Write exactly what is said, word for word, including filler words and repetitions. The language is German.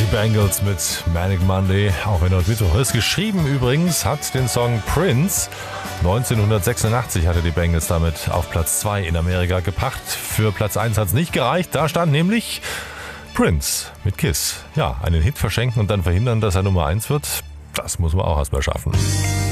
Die Bangles mit Manic Monday, auch wenn heute Mittwoch ist. Geschrieben übrigens hat den Song Prince. neunzehnhundertsechsundachtzig hatte die Bangles damit auf Platz zwei in Amerika gebracht. Für Platz eins hat es nicht gereicht. Da stand nämlich Prince mit Kiss. Ja, einen Hit verschenken und dann verhindern, dass er Nummer eins wird, das muss man auch erstmal schaffen.